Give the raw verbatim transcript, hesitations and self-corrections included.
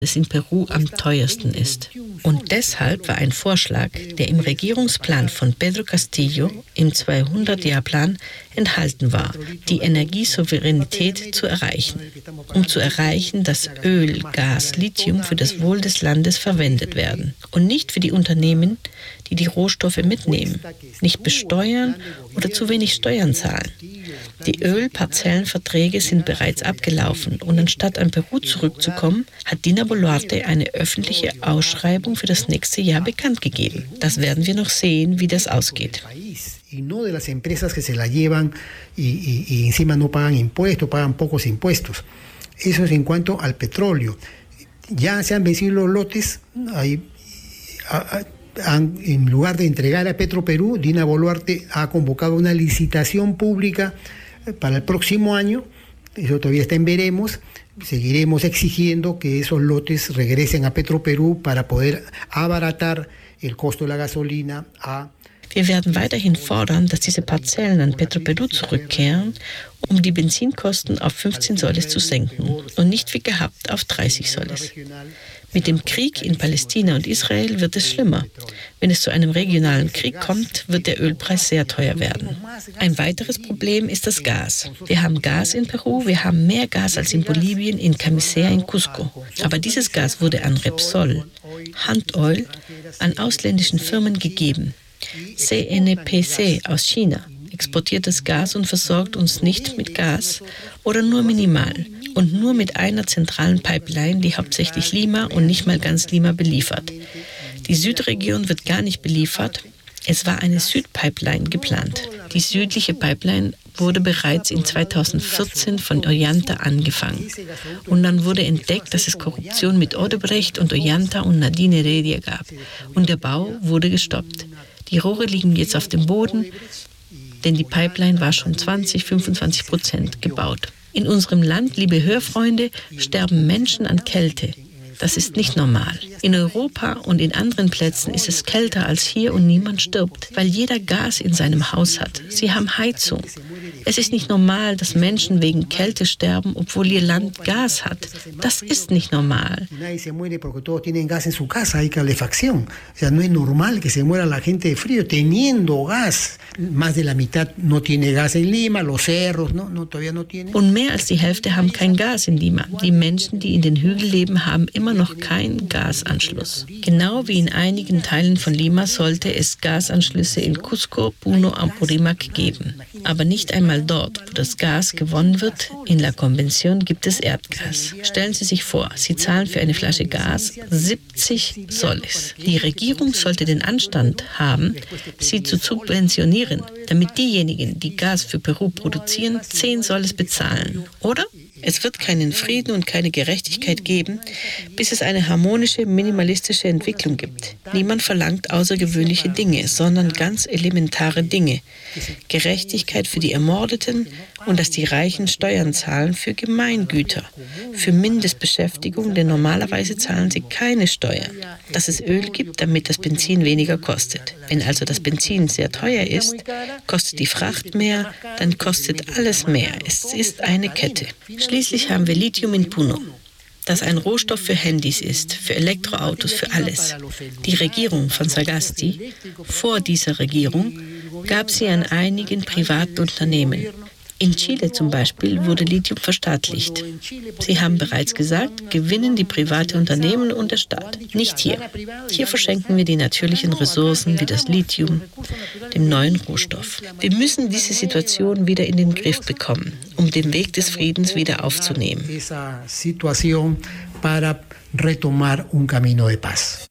es in Peru am teuersten ist. Und deshalb war ein Vorschlag, der im Regierungsplan von Pedro Castillo im zweihundert-Jahr-Plan enthalten war, die Energiesouveränität zu erreichen. Um zu erreichen, dass Öl, Gas, Lithium für das Wohl des Landes verwendet werden und nicht für die Unternehmen, die die Rohstoffe mitnehmen, nicht besteuern oder zu wenig Steuern zahlen. Die Ölparzellenverträge sind bereits abgelaufen und anstatt an Peru zurückzukommen, hat Dina Boluarte eine öffentliche Ausschreibung für das nächste Jahr bekannt gegeben. Das werden wir noch sehen, wie das ausgeht. Y no de las empresas que se la llevan y, y, y encima no pagan impuestos, pagan pocos impuestos. Eso es en cuanto al petróleo. Ya se han vencido los lotes, hay, a, a, han, en lugar de entregar a Petroperú, Dina Boluarte ha convocado una licitación pública para el próximo año. Eso todavía está en veremos. Seguiremos exigiendo que esos lotes regresen a Petroperú para poder abaratar el costo de la gasolina a Wir werden weiterhin fordern, dass diese Parzellen an Petroperú zurückkehren, um die Benzinkosten auf fünfzehn Soles zu senken und nicht wie gehabt auf dreißig Soles. Mit dem Krieg in Palästina und Israel wird es schlimmer. Wenn es zu einem regionalen Krieg kommt, wird der Ölpreis sehr teuer werden. Ein weiteres Problem ist das Gas. Wir haben Gas in Peru, wir haben mehr Gas als in Bolivien, in Camisea, in Cusco. Aber dieses Gas wurde an Repsol, Handoil, an ausländischen Firmen gegeben. C N P C aus China exportiert das Gas und versorgt uns nicht mit Gas oder nur minimal und nur mit einer zentralen Pipeline, die hauptsächlich Lima und nicht mal ganz Lima beliefert. Die Südregion wird gar nicht beliefert. Es war eine Südpipeline geplant. Die südliche Pipeline wurde bereits in zweitausendvierzehn von Ollanta angefangen. Und dann wurde entdeckt, dass es Korruption mit Odebrecht und Ollanta und Nadine Heredia gab. Und der Bau wurde gestoppt. Die Rohre liegen jetzt auf dem Boden, denn die Pipeline war schon zwanzig, fünfundzwanzig Prozent gebaut. In unserem Land, liebe Hörfreunde, sterben Menschen an Kälte. Das ist nicht normal. In Europa und in anderen Plätzen ist es kälter als hier und niemand stirbt, weil jeder Gas in seinem Haus hat. Sie haben Heizung. Es ist nicht normal, dass Menschen wegen Kälte sterben, obwohl ihr Land Gas hat. Das ist nicht normal. Und mehr als die Hälfte haben kein Gas in Lima. Die Menschen, die in den Hügeln leben, haben immer noch keinen Gasanschluss. Genau wie in einigen Teilen von Lima sollte es Gasanschlüsse in Cusco, Puno, Apurimac geben. Aber nicht einmal dort, wo das Gas gewonnen wird, in La Convención gibt es Erdgas. Stellen Sie sich vor, Sie zahlen für eine Flasche Gas siebzig Soles. Die Regierung sollte den Anstand haben, sie zu subventionieren, damit diejenigen, die Gas für Peru produzieren, zehn Soles bezahlen, oder? Es wird keinen Frieden und keine Gerechtigkeit geben, bis es eine harmonische, minimalistische Entwicklung gibt. Niemand verlangt außergewöhnliche Dinge, sondern ganz elementare Dinge. Gerechtigkeit für die Ermordeten und dass die Reichen Steuern zahlen für Gemeingüter, für Mindestbeschäftigung, denn normalerweise zahlen sie keine Steuern. Dass es Öl gibt, damit das Benzin weniger kostet. Wenn also das Benzin sehr teuer ist, kostet die Fracht mehr, dann kostet alles mehr. Es ist eine Kette. Schließlich haben wir Lithium in Puno, das ein Rohstoff für Handys ist, für Elektroautos, für alles. Die Regierung von Sagasti, vor dieser Regierung, gab sie an einigen privaten Unternehmen. In Chile zum Beispiel wurde Lithium verstaatlicht. Sie haben bereits gesagt, gewinnen die private Unternehmen und der Staat. Nicht hier. Hier verschenken wir die natürlichen Ressourcen wie das Lithium, dem neuen Rohstoff. Wir müssen diese Situation wieder in den Griff bekommen, um den Weg des Friedens wieder aufzunehmen. Para retomar un camino de paz.